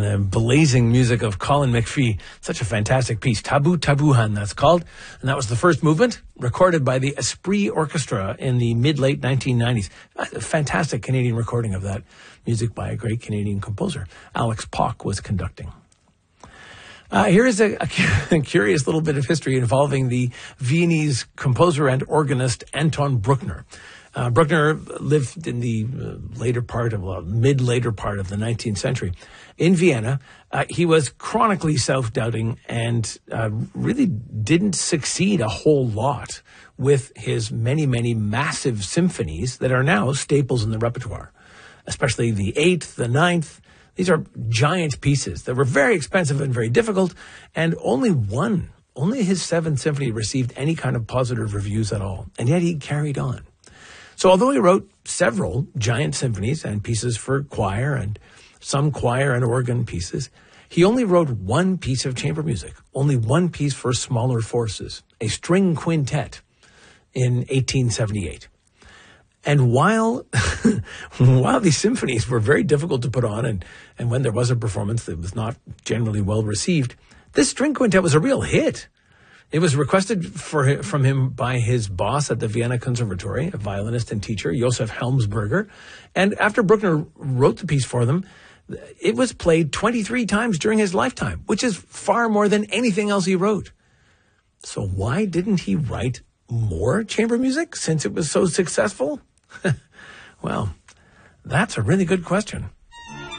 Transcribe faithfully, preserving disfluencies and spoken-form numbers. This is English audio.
the blazing music of Colin McPhee. Such a fantastic piece. Tabu Tabuhan, that's called. And that was the first movement, recorded by the Esprit Orchestra in the mid-late nineteen nineties. A fantastic Canadian recording of that music by a great Canadian composer. Alex Pock was conducting. Uh, here is a, a curious little bit of history involving the Viennese composer and organist Anton Bruckner. Uh, Bruckner lived in the uh, later part of, well, mid-later part of the nineteenth century. In Vienna, uh, he was chronically self-doubting and uh, really didn't succeed a whole lot with his many, many massive symphonies that are now staples in the repertoire, especially the eighth, the ninth. These are giant pieces that were very expensive and very difficult, and only one, only his seventh symphony received any kind of positive reviews at all, and yet he carried on. So although he wrote several giant symphonies and pieces for choir and some choir and organ pieces, he only wrote one piece of chamber music, only one piece for smaller forces, a string quintet in eighteen seventy-eight. And while while these symphonies were very difficult to put on, and, and when there was a performance that was not generally well received, this string quintet was a real hit. It was requested for, from him by his boss at the Vienna Conservatory, a violinist and teacher, Josef Helmsberger. And after Bruckner wrote the piece for them, it was played twenty-three times during his lifetime, which is far more than anything else he wrote. So why didn't he write more chamber music since it was so successful? Well, that's a really good question.